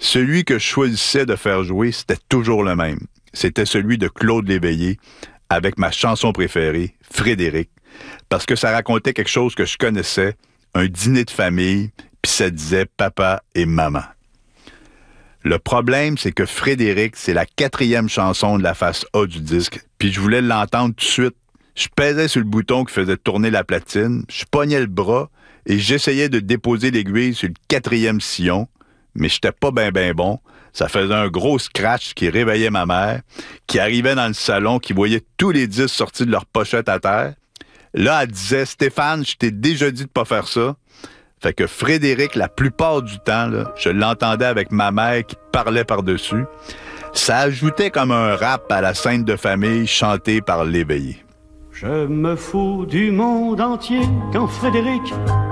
Celui que je choisissais de faire jouer, c'était toujours le même. C'était celui de Claude Léveillé, avec ma chanson préférée, Frédéric, parce que ça racontait quelque chose que je connaissais, un dîner de famille, puis ça disait papa et maman. Le problème, c'est que Frédéric, c'est la 4e chanson de la face A du disque, puis je voulais l'entendre tout de suite. Je pesais sur le bouton qui faisait tourner la platine, je pognais le bras et j'essayais de déposer l'aiguille sur le 4e sillon, mais j'étais pas ben bon. Ça faisait un gros scratch qui réveillait ma mère, qui arrivait dans le salon, qui voyait tous les disques sortis de leur pochette à terre. Là, elle disait « Stéphane, je t'ai déjà dit de pas faire ça. » Fait que Frédéric, la plupart du temps, là, je l'entendais avec ma mère qui parlait par-dessus. Ça ajoutait comme un rap à la scène de famille chantée par Léveillé. Je me fous du monde entier quand Frédéric